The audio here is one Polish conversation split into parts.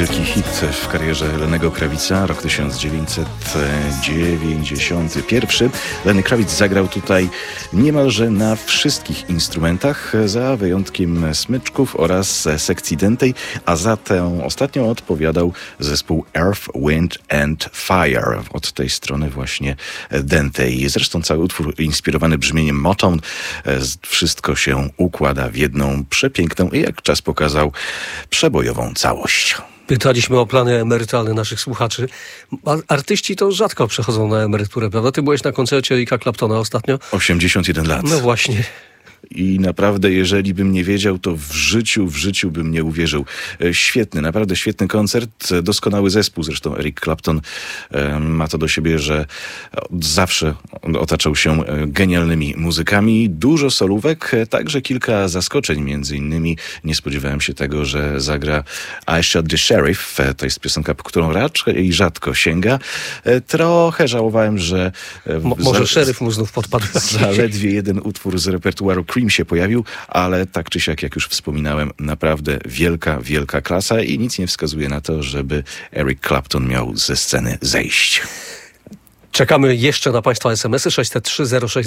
wielki hit w karierze Lennego Krawica, rok 1991. Lenny Krawic zagrał tutaj niemalże na wszystkich instrumentach, za wyjątkiem smyczków oraz sekcji dętej, a za tę ostatnią odpowiadał zespół Earth, Wind and Fire. Od tej strony właśnie dętej. Zresztą cały utwór inspirowany brzmieniem Motown. Wszystko się układa w jedną przepiękną i, jak czas pokazał, przebojową całość. Pytaliśmy o plany emerytalne naszych słuchaczy. Artyści to rzadko przechodzą na emeryturę, prawda? Ty byłeś na koncercie Erika Claptona ostatnio. 81 lat. No właśnie. I naprawdę, jeżeli bym nie wiedział, to w życiu bym nie uwierzył. Świetny, naprawdę świetny koncert, doskonały zespół. Zresztą Eric Clapton ma to do siebie, że zawsze otaczał się genialnymi muzykami. Dużo solówek, także kilka zaskoczeń. Między innymi nie spodziewałem się tego, że zagra I Shot the Sheriff. To jest piosenka, po którą raczej rzadko sięga. Trochę żałowałem, że... Może szeryf mu znów podpadł. Zaledwie jeden utwór z repertuaru Cream się pojawił, ale tak czy siak, jak już wspominałem, naprawdę wielka klasa i nic nie wskazuje na to, żeby Eric Clapton miał ze sceny zejść. Czekamy jeszcze na Państwa SMS-y 603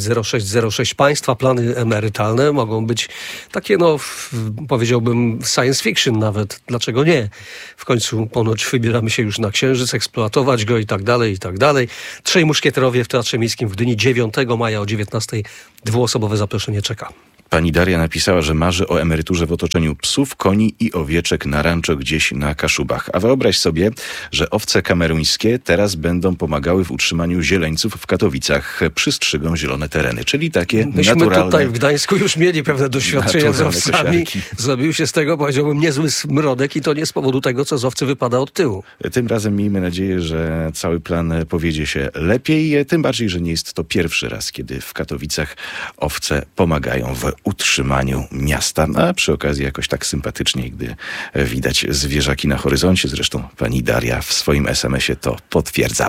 060606. Państwa plany emerytalne mogą być takie, powiedziałbym, science fiction nawet. Dlaczego nie? W końcu ponoć wybieramy się już na Księżyc, eksploatować go i tak dalej. Trzej muszkieterowie w Teatrze Miejskim w Gdyni 9 maja o 19:00. Dwuosobowe zaproszenie czeka. Pani Daria napisała, że marzy o emeryturze w otoczeniu psów, koni i owieczek na rancho gdzieś na Kaszubach. A wyobraź sobie, że owce kameruńskie teraz będą pomagały w utrzymaniu zieleńców w Katowicach. Przystrzygą zielone tereny, czyli takie Myśmy naturalne... tutaj w Gdańsku już mieli pewne doświadczenia z owcami. Kosiarki. Zrobił się z tego, powiedziałbym, niezły smrodek i to nie z powodu tego, co z owcy wypada od tyłu. Tym razem miejmy nadzieję, że cały plan powiedzie się lepiej. Tym bardziej, że nie jest to pierwszy raz, kiedy w Katowicach owce pomagają w utrzymaniu miasta. A przy okazji jakoś tak sympatycznie, gdy widać zwierzaki na horyzoncie. Zresztą pani Daria w swoim SMS-ie to potwierdza.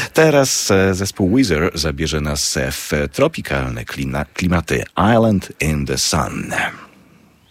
Teraz zespół Weezer zabierze nas w tropikalne klimaty Island in the Sun.